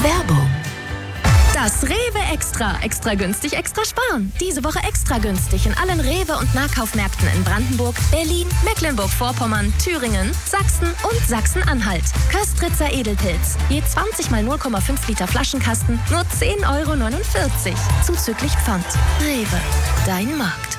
Werbung. Das Rewe Extra. Extra günstig, extra sparen. Diese Woche extra günstig in allen Rewe- und Nahkaufmärkten in Brandenburg, Berlin, Mecklenburg-Vorpommern, Thüringen, Sachsen und Sachsen-Anhalt. Köstritzer Edelpilz. Je 20 mal 0,5 Liter Flaschenkasten, nur 10,49 €. Zuzüglich Pfand. Rewe. Dein Markt.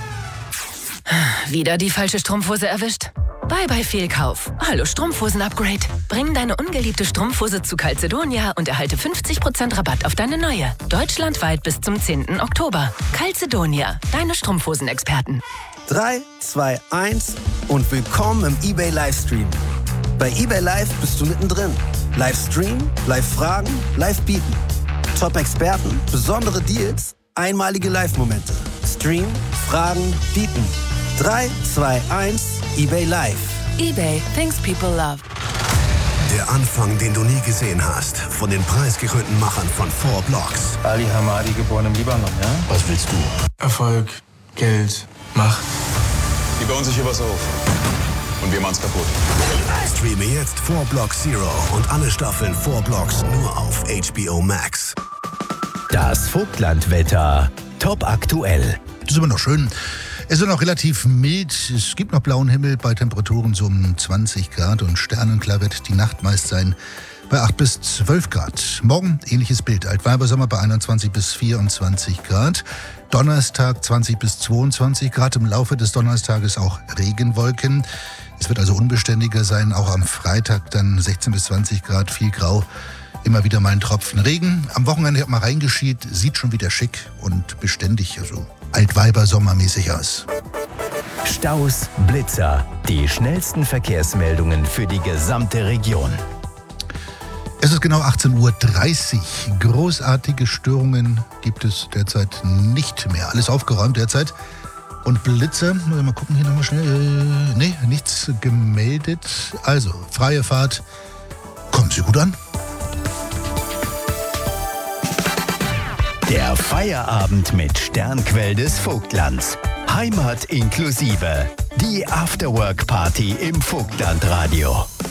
Wieder die falsche Strumpfhose erwischt? Bye Fehlkauf. Hallo Strumpfhosen-Upgrade. Bring deine ungeliebte Strumpfhose zu Calzedonia und erhalte 50% Rabatt auf deine neue. Deutschlandweit bis zum 10. Oktober. Calzedonia, deine Strumpfhosen-Experten. 3, 2, 1 und willkommen im eBay Livestream. Bei eBay Live bist du mittendrin. Livestream, Live-Fragen, Live-Bieten. Top-Experten, besondere Deals, einmalige Live-Momente. Stream, Fragen, Bieten. 3, 2, 1, eBay Live. eBay, things people love. Der Anfang, den du nie gesehen hast. Von den preisgekrönten Machern von 4 Blocks. Ali Hamadi, geboren im Libanon, ja? Was willst du? Erfolg, Geld, Macht. Die bauen sich hier was auf. Und wir machen's kaputt. Streame jetzt 4 Blocks Zero und alle Staffeln 4 Blocks nur auf HBO Max. Das Vogtlandwetter. Top aktuell. Das ist immer noch schön. Es ist noch relativ mild. Es gibt noch blauen Himmel bei Temperaturen so um 20 Grad und sternenklar wird die Nacht meist sein bei 8 bis 12 Grad. Morgen ähnliches Bild. Altweibersommer bei 21 bis 24 Grad. Donnerstag 20 bis 22 Grad. Im Laufe des Donnerstages auch Regenwolken. Es wird also unbeständiger sein. Auch am Freitag dann 16 bis 20 Grad, viel grau. Immer wieder mal ein Tropfen Regen. Am Wochenende hat mal reingeschied. Sieht schon wieder schick und beständig, also Altweiber-sommermäßig aus. Staus, Blitzer. Die schnellsten Verkehrsmeldungen für die gesamte Region. Es ist genau 18:30 Uhr. Großartige Störungen gibt es derzeit nicht mehr. Alles aufgeräumt derzeit. Und Blitzer, mal gucken hier nochmal schnell. Nee, nichts gemeldet. Also, freie Fahrt. Kommt sie gut an? Der Feierabend mit Sternquell des Vogtlands. Heimat inklusive. Die Afterwork-Party im Vogtlandradio.